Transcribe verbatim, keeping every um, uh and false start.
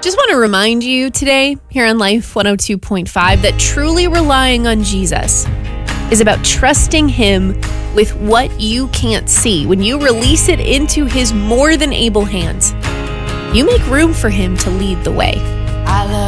Just want to remind you today here on Life one oh two point five that truly relying on Jesus is about trusting him with what you can't see. When you release it into his more than able hands, you make room for him to lead the way. I love